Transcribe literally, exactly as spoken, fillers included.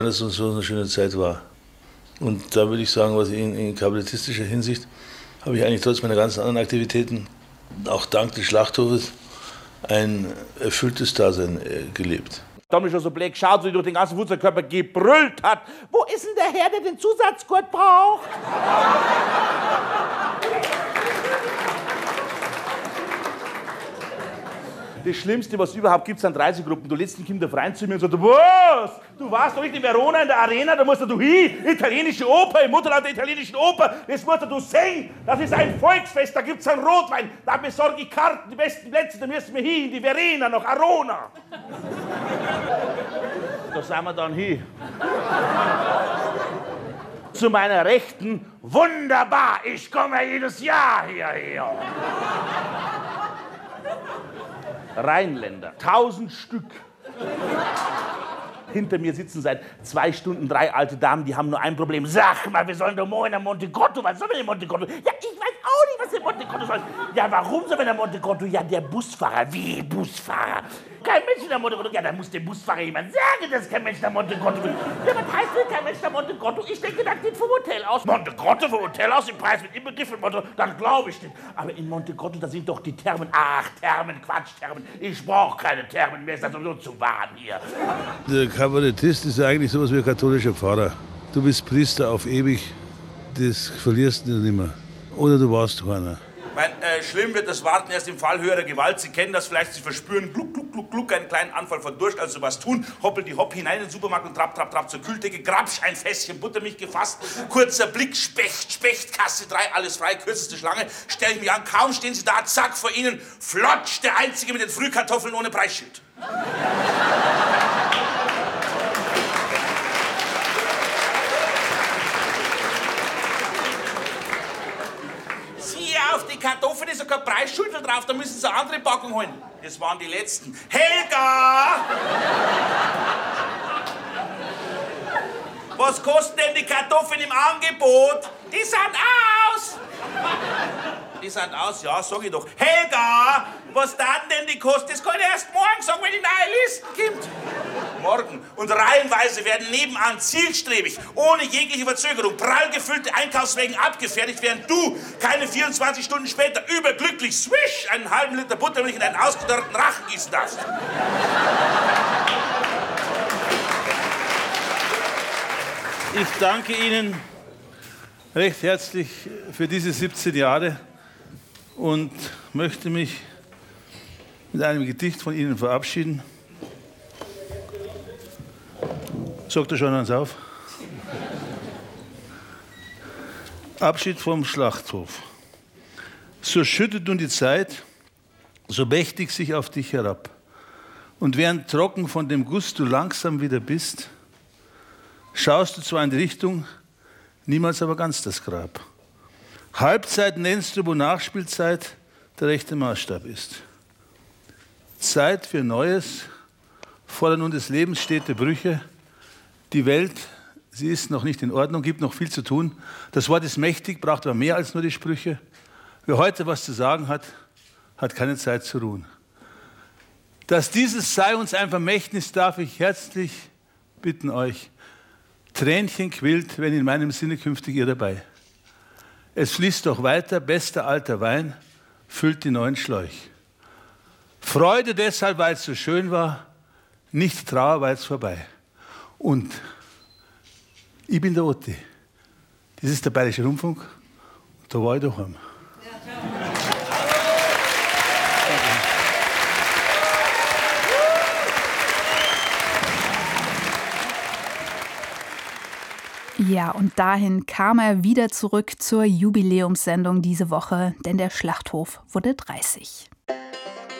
Dass es so eine schöne Zeit war. Und da würde ich sagen, was in, in kabarettistischer Hinsicht habe ich eigentlich trotz meiner ganzen anderen Aktivitäten, auch dank des Schlachthofes, ein erfülltes Dasein äh, gelebt. Da haben wir schon so blöd geschaut, so wie durch den ganzen Wurzelkörper gebrüllt hat. Wo ist denn der Herr, der den Zusatzgurt braucht? Das Schlimmste, was es überhaupt gibt, sind Reisegruppen. Du lädst den Kind auf rein zu mir und sagst, was? Du warst doch nicht in Verona in der Arena, da musst du hin. Italienische Oper, im Mutterland der italienischen Oper. Das musst du singen. Das ist ein Volksfest, da gibt's einen Rotwein. Da besorge ich Karten, die besten Plätze, da müssen wir hin, in die Verena, nach Arona. Da sind wir dann hin. Zu meiner Rechten, wunderbar, ich komme jedes Jahr hierher. Rheinländer, tausend Stück. Hinter mir sitzen seit zwei Stunden drei alte Damen, die haben nur ein Problem. Sag mal, wir sollen doch morgen nach Monte Grotto. Was sollen wir in Monte Grotto? Ja, ich weiß auch nicht, was in Monte Grotto soll. Ja, warum sollen wir nach Monte Grotto? Ja, der Busfahrer. Wie Busfahrer? Kein Mensch nach Monte Grotto. Ja, dann muss dem Busfahrer jemand sagen, dass kein Mensch nach Monte Grotto will. Ja, was heißt denn kein Mensch nach Monte Grotto? Ich denke, das geht vom Hotel aus. Monte Grotto vom Hotel aus? Im Preis mit inbegriffen Monte, dann glaube ich nicht. Aber in Monte Grotto, da sind doch die Thermen. Ach, Thermen, Quatsch, Thermen. Ich brauche keine Thermen mehr. Ist das sowieso zu warm hier. Der Kabarettist ist eigentlich sowas wie ein katholischer Pfarrer. Du bist Priester auf ewig, das verlierst du nicht mehr. Oder du warst keiner. Mein, äh, schlimm wird das Warten erst im Fall höherer Gewalt. Sie kennen das vielleicht, Sie verspüren gluck, gluck, gluck, gluck, einen kleinen Anfall von Durst, also was tun. Hoppel die Hopp hinein in den Supermarkt und trapp, trapp, trapp zur Kühltheke. Grabsch, ein Fässchen Buttermilch gefasst. Kurzer Blick, Specht, Specht, Kasse drei, alles frei, kürzeste Schlange. Stell ich mich an, kaum stehen Sie da, zack, vor Ihnen, flotsch, der Einzige mit den Frühkartoffeln ohne Preisschild. Auf die Kartoffeln ist sogar Preisschild drauf, da müssen Sie eine andere Packung holen. Das waren die letzten. Helga! Was kosten denn die Kartoffeln im Angebot? Die sind aus! Die sind aus, ja, sag ich doch. Helga! Was dann denn die kosten? Das kann ich erst morgen sagen, wenn die neue Liste kommt. Morgen. Und reihenweise werden nebenan zielstrebig, ohne jegliche Verzögerung, prall gefüllte Einkaufswägen abgefertigt, während du keine vierundzwanzig Stunden später überglücklich swish einen halben Liter Buttermilch in einen ausgedörrten Rachen gießen darfst. Ich danke Ihnen recht herzlich für diese siebzehn Jahre und möchte mich mit einem Gedicht von Ihnen verabschieden. Sagt er schon eins auf? Abschied vom Schlachthof. So schüttet nun die Zeit, so mächtig sich auf dich herab. Und während trocken von dem Guss du langsam wieder bist, schaust du zwar in die Richtung, niemals aber ganz das Grab. Halbzeit nennst du, wo Nachspielzeit der rechte Maßstab ist. Zeit für Neues, fordern nun des Lebens stete Brüche. Die Welt, sie ist noch nicht in Ordnung, gibt noch viel zu tun. Das Wort ist mächtig, braucht aber mehr als nur die Sprüche. Wer heute was zu sagen hat, hat keine Zeit zu ruhen. Dass dieses sei uns ein Vermächtnis, darf ich herzlich bitten euch. Tränchen quillt, wenn in meinem Sinne künftig ihr dabei. Es fließt doch weiter, bester alter Wein, füllt die neuen Schläuch. Freude deshalb, weil es so schön war, nicht Trauer, weil es vorbei. Und ich bin der Otti. Das ist der Bayerische Rundfunk. Und da war ich daheim. Ja, und dahin kam er wieder zurück zur Jubiläumssendung diese Woche, denn der Schlachthof wurde dreißig.